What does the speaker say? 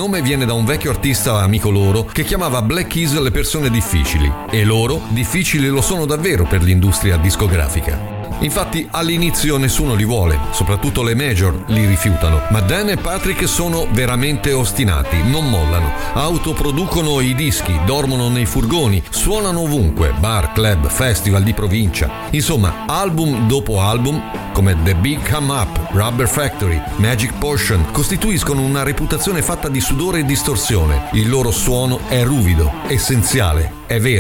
nome viene da un vecchio artista amico loro che chiamava Black Keys le persone difficili, e loro difficili lo sono davvero per l'industria discografica. Infatti all'inizio nessuno li vuole, soprattutto le major li rifiutano, ma Dan e Patrick sono veramente ostinati, non mollano, autoproducono i dischi, dormono nei furgoni, suonano ovunque, bar, club, festival di provincia. Insomma, album dopo album, come The Big Come Up, Rubber Factory, Magic Potion, costituiscono una reputazione fatta di sudore e distorsione. Il loro suono è ruvido, essenziale, è vero.